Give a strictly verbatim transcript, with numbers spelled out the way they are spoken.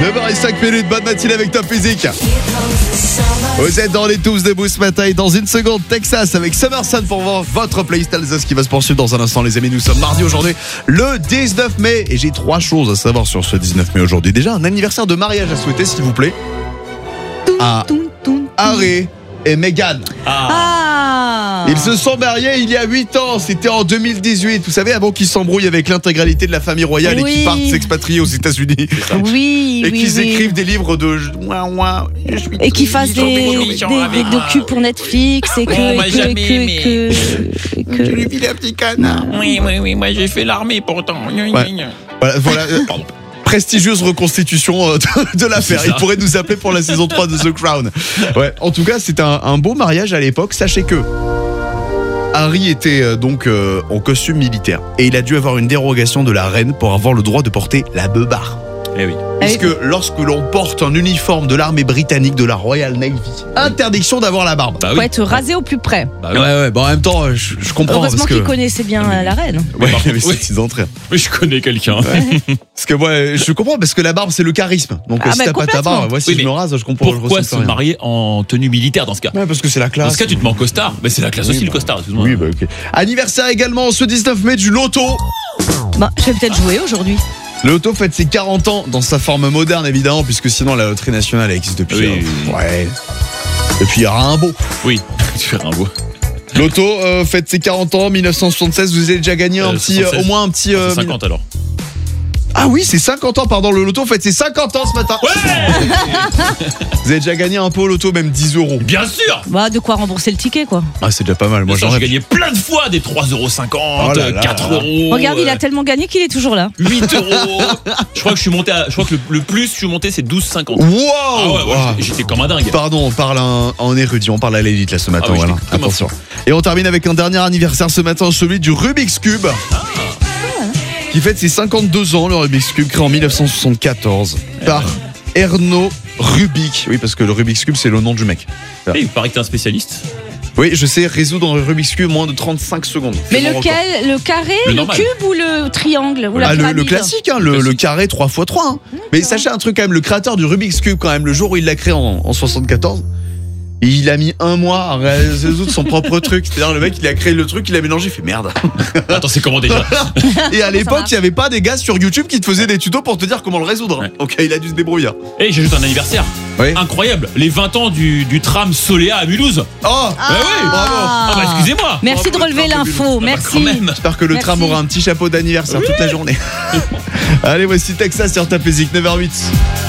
neuf heures cinq minutes, bonne matinée avec Top Music. Vous êtes dans les tous debout ce matin et dans une seconde, Texas avec Summer Sun pour voir votre playlist Alsace qui va se poursuivre dans un instant, les amis. Nous sommes mardi aujourd'hui, le dix-neuf mai, et j'ai trois choses à savoir sur ce dix-neuf mai aujourd'hui. Déjà, un anniversaire de mariage à souhaiter, s'il vous plaît, à Harry et Meghan. Ah. Ils se sont mariés il y a huit ans, c'était en deux mille dix-huit. Vous savez, avant qu'ils s'embrouillent avec l'intégralité de la famille royale oui. et qu'ils partent s'expatrier aux États-Unis. Oui, et oui, qu'ils oui. écrivent des livres de ouin, ouin, je suis et qu'ils fassent des, des, des docus pour Netflix et que, oh, et que, jamais, que, mais... que, que... Je lui file un petit canard. Oui, oui, oui, moi j'ai fait l'armée pourtant. Ouais. Voilà, voilà. euh, pardon. Prestigieuse reconstitution de, de l'affaire. Il pourrait nous appeler pour la saison trois de The Crown. Ouais, en tout cas, c'est un, un beau mariage à l'époque. Sachez que Harry était euh, donc euh, en costume militaire et il a dû avoir une dérogation de la reine pour avoir le droit de porter la beubare. Eh oui. Puisque lorsque l'on porte un uniforme de l'armée britannique, de la Royal Navy, interdiction d'avoir la barbe. Bah faut oui. être rasé au plus près. Bah ouais, ouais, bon, en même temps, je, je comprends. Heureusement parce que... qu'il connaissait bien euh, la reine. Ouais, il avait oui. six entrées. Oui, je connais quelqu'un. Ouais. Parce que ouais, je comprends, parce que la barbe, c'est le charisme. Donc ah si bah, t'as pas ta barbe, moi, si oui, je me rase, je comprends. Pourquoi je se marier en tenue militaire dans ce cas? Ouais, parce que c'est la classe. Dans ce cas, tu te mets en costard. Mais c'est la classe oui, aussi, bah. le costard, excuse-moi. Oui, bah ok. Anniversaire également ce dix-neuf mai du loto. Bah, je vais peut-être jouer aujourd'hui. Le loto fête ses quarante ans dans sa forme moderne, évidemment, puisque sinon la loterie nationale elle existe depuis. Oui, euh, oui. Ouais. Depuis Rimbaud. Oui, tu fais un beau. Loto euh, fête ses quarante ans, dix-neuf cent soixante-seize. Vous avez déjà gagné un Euh, petit, soixante-seize. euh, au moins un petit. Euh, C'est cinquante alors. Ah oui, c'est cinquante ans, pardon. Le loto fête ses cinquante ans ce matin. Ouais. Vous avez déjà gagné un peu au loto, même dix euros. Bien sûr. Bah, de quoi rembourser le ticket, quoi. Ah, c'est déjà pas mal. Moi, Moi, j'en j'ai ai gagné plein de fois des trois euros cinquante, Oh là là quatre là là. euros. Regarde, il euh, a tellement gagné qu'il est toujours là. huit euros. Je crois que je suis monté à, je crois que le, le plus je suis monté c'est douze cinquante. Wow. Ah ouais, ouais, Ah. j'étais- j'étais comme un dingue. Pardon, on parle en, en érudit, on parle à l'élite là ce matin. Ah oui, voilà. j'étais comme un Attention. Et on termine avec un dernier anniversaire ce matin, celui du Rubik's Cube. Qui fête ses cinquante-deux ans, le Rubik's Cube, créé en dix-neuf cent soixante-quatorze par Erno Rubik. Oui, parce que le Rubik's Cube, c'est le nom du mec. Et il paraît que t'es un spécialiste. Oui, je sais résoudre le Rubik's Cube en moins de trente-cinq secondes. Mais C'est mon record. lequel? Le carré, Le le, normal. cube ou le triangle ou la Ah, le, pyramide? le classique, hein, le, le carré trois fois trois. Hein. Mais sachez un truc quand même, le créateur du Rubik's Cube, quand même, le jour où il l'a créé en, en soixante-quatorze, il a mis un mois à résoudre son propre truc. C'est-à-dire, le mec, il a créé le truc, il a mélangé, il fait merde. Attends, c'est comment déjà? Et à l'époque, marche. il n'y avait pas des gars sur YouTube qui te faisaient des tutos pour te dire comment le résoudre. Ouais. Donc, il a dû se débrouiller. Et j'ajoute un anniversaire. Oui. Incroyable. Les vingt ans du, du tram Soléa à Mulhouse. Oh, Ah. Bah oui. bravo. Ah bah excusez-moi. Merci de relever l'info, bah, merci. quand même. J'espère que le Merci. tram aura un petit chapeau d'anniversaire toute la journée. Allez, voici Texas sur Top Music, neuf heures huit.